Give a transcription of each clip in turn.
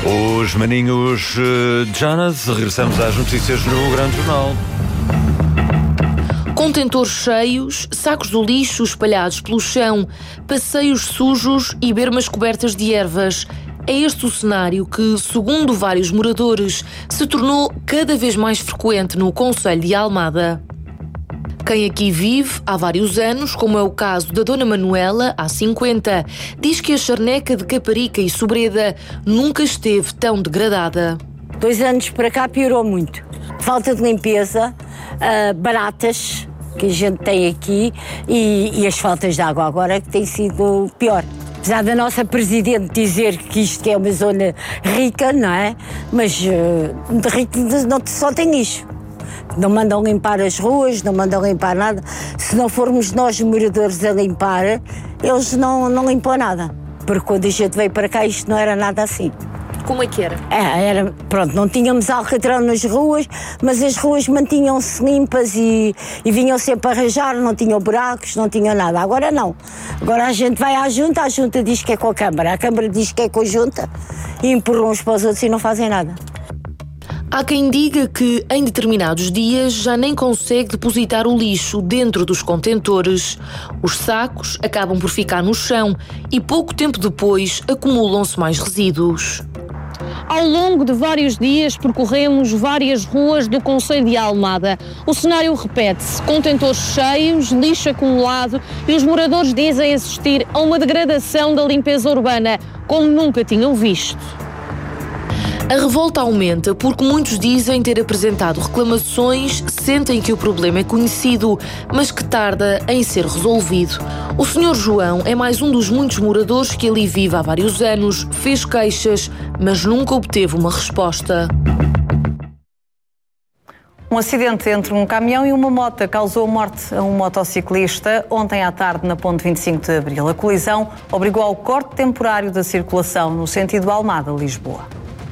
Os maninhos Jonas, regressamos às notícias no Grande Jornal. Contentores cheios, sacos do lixo espalhados pelo chão, passeios sujos e bermas cobertas de ervas. É este o cenário que, segundo vários moradores, se tornou cada vez mais frequente no concelho de Almada. Quem aqui vive há vários anos, como é o caso da Dona Manuela, há 50, diz que a charneca de Caparica e Sobreda nunca esteve tão degradada. 2 anos para cá piorou muito. Falta de limpeza, baratas que a gente tem aqui e as faltas de água agora que tem sido pior. Apesar da nossa Presidente dizer que isto é uma zona rica, não é? Mas de rico não só tem lixo. Não mandam limpar as ruas, não mandam limpar nada. Se não formos nós moradores a limpar, eles não limpam nada. Porque quando a gente veio para cá isto não era nada assim. Como é que era? Pronto, não tínhamos alcatrão nas ruas, mas as ruas mantinham-se limpas e vinham sempre a arranjar, não tinham buracos, não tinham nada. Agora não. Agora a gente vai à junta, a junta diz que é com a Câmara diz que é com a junta e empurram uns para os outros e não fazem nada. Há quem diga que, em determinados dias, já nem consegue depositar o lixo dentro dos contentores. Os sacos acabam por ficar no chão e, pouco tempo depois, acumulam-se mais resíduos. Ao longo de vários dias, percorremos várias ruas do concelho de Almada. O cenário repete-se: contentores cheios, lixo acumulado e os moradores dizem assistir a uma degradação da limpeza urbana, como nunca tinham visto. A revolta aumenta porque muitos dizem ter apresentado reclamações, sentem que o problema é conhecido, mas que tarda em ser resolvido. O Sr. João é mais um dos muitos moradores que ali vive há vários anos, fez queixas, mas nunca obteve uma resposta. Um acidente entre um caminhão e uma moto causou morte a um motociclista ontem à tarde na ponte 25 de Abril. A colisão obrigou ao corte temporário da circulação no sentido Almada-Lisboa.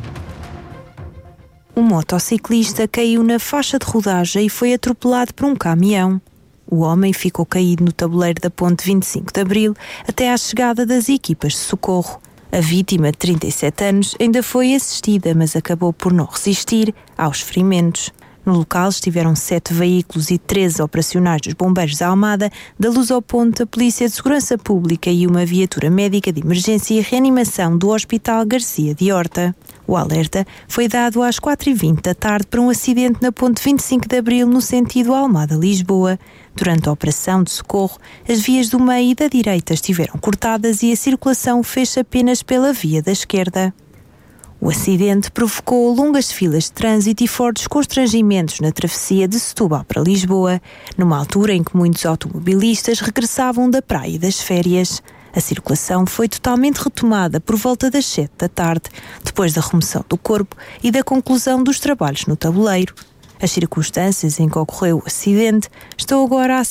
Um motociclista caiu na faixa de rodagem e foi atropelado por um caminhão. O homem ficou caído no tabuleiro da ponte 25 de Abril até à chegada das equipas de socorro. A vítima, de 37 anos, ainda foi assistida, mas acabou por não resistir aos ferimentos. No local estiveram 7 veículos e 13 operacionais dos bombeiros da Almada, da Luz ao Ponte, a Polícia de Segurança Pública e uma viatura médica de emergência e reanimação do Hospital Garcia de Horta. O alerta foi dado às 4h20 da tarde para um acidente na ponte 25 de Abril no sentido Almada-Lisboa. Durante a operação de socorro, as vias do meio e da direita estiveram cortadas e a circulação fez apenas pela via da esquerda. O acidente provocou longas filas de trânsito e fortes constrangimentos na travessia de Setúbal para Lisboa, numa altura em que muitos automobilistas regressavam da praia e das férias. A circulação foi totalmente retomada por volta das 7 da tarde, depois da remoção do corpo e da conclusão dos trabalhos no tabuleiro. As circunstâncias em que ocorreu o acidente estão agora a